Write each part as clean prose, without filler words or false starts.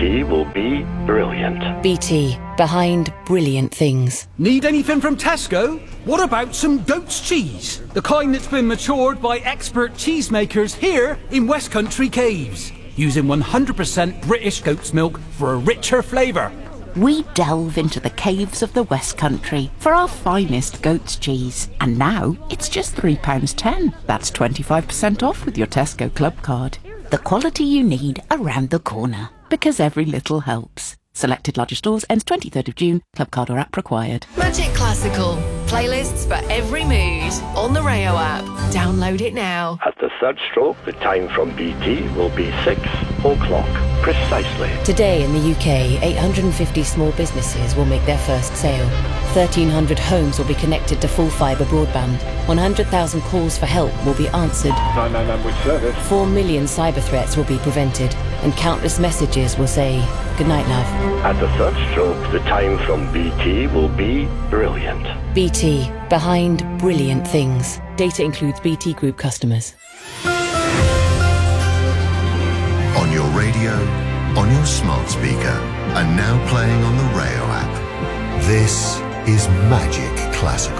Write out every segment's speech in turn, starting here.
BT will be brilliant. BT, behind brilliant things. Need anything from Tesco? What about some goat's cheese? The kind that's been matured by expert cheesemakers here in West Country Caves, using 100% British goat's milk for a richer flavour. We delve into the caves of the West Country for our finest goat's cheese. And now it's just £3.10. That's 25% off with your Tesco Club card. The quality you need around the corner. Because every little helps. Selected larger stores ends 23rd of June. Club card or app required. Magic Classical. Playlists for every mood. On the Rayo app. Download it now. At the third stroke, the time from BT will be 6 o'clock. Precisely. Today in the UK, 850 small businesses will make their first sale. 1,300 homes will be connected to full fibre broadband. 100,000 calls for help will be answered. 999 with service. 4 million cyber threats will be prevented. And countless messages will say, "Good night, love." At the third stroke, the time from BT will be brilliant. BT, behind brilliant things. Data includes BT Group customers. On your radio, on your smart speaker, and now playing on the Rayo app. This is Magic Classical.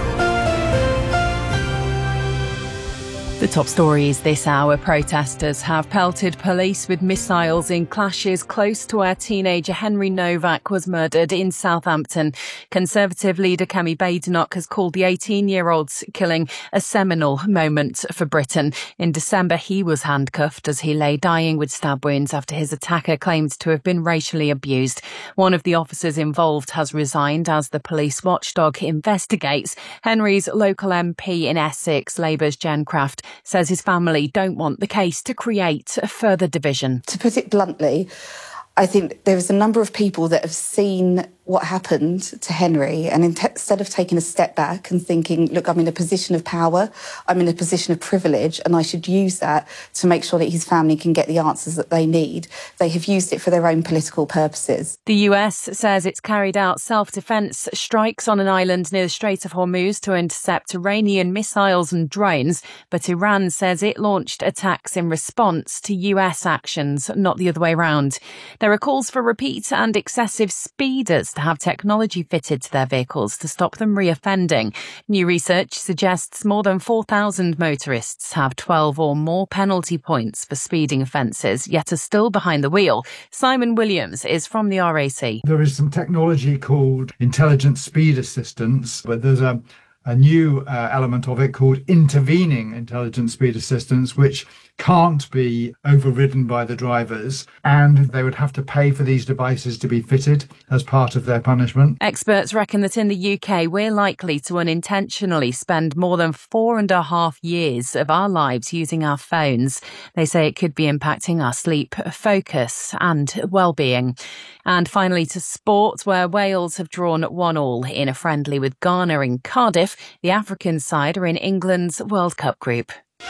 The top stories this hour. Protesters have pelted police with missiles in clashes close to where teenager Henry Novak was murdered in Southampton. Conservative leader Kemi Badenoch has called the 18-year-old's killing a seminal moment for Britain. In December, he was handcuffed as he lay dying with stab wounds after his attacker claimed to have been racially abused. One of the officers involved has resigned as the police watchdog investigates. Henry's local MP in Essex, Labour's Jen Craft, says his family don't want the case to create a further division. To put it bluntly, I think there is a number of people that have seen what happened to Henry, and instead of taking a step back and thinking, look, I'm in a position of power, I'm in a position of privilege, and I should use that to make sure that his family can get the answers that they need, they have used it for their own political purposes. The US says it's carried out self-defence strikes on an island near the Strait of Hormuz to intercept Iranian missiles and drones, but Iran says it launched attacks in response to US actions, not the other way round. There are calls for repeat and excessive speeders to have technology fitted to their vehicles to stop them reoffending. New research suggests more than 4,000 motorists have 12 or more penalty points for speeding offences, yet are still behind the wheel. Simon Williams is from the RAC. There is some technology called intelligent speed assistance, but there's a new element of it called intervening intelligent speed assistance, which can't be overridden by the drivers, and they would have to pay for these devices to be fitted as part of their punishment. Experts reckon that in the UK, we're likely to unintentionally spend more than 4.5 years of our lives using our phones. They say it could be impacting our sleep, focus and well-being. And finally to sport, where Wales have drawn 1-1 in a friendly with Ghana in Cardiff. The African side are in England's World Cup group.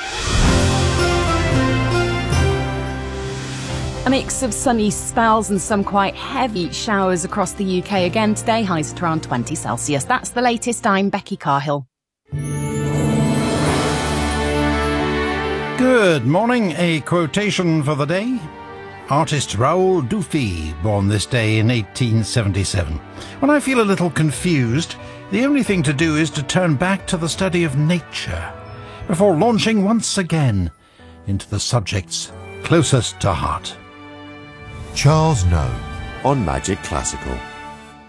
A mix of sunny spells and some quite heavy showers across the UK again today, highs at around 20 Celsius. That's the latest. I'm Becky Carhill. Good morning. A quotation for the day. Artist Raoul Dufy, born this day in 1877. When I feel a little confused, the only thing to do is to turn back to the study of nature before launching once again into the subjects closest to heart. Charles No on Magic Classical.